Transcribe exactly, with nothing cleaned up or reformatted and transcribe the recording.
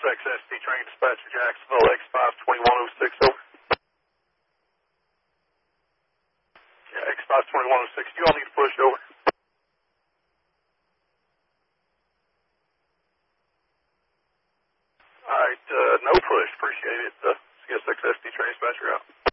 X S T train dispatcher Jacksonville, X five twenty-one oh six, over. Yeah, X five twenty-one oh six, you all need to push, over. Alright, uh, no push, appreciate it. Uh, C S X S T train dispatcher out.